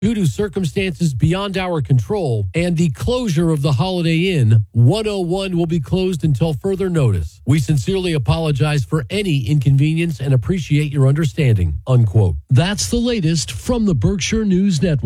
Due to circumstances beyond our control and the closure of the Holiday Inn, 101 will be closed until further notice. We sincerely apologize for any inconvenience and appreciate your understanding, unquote. That's the latest from the Berkshire News Network.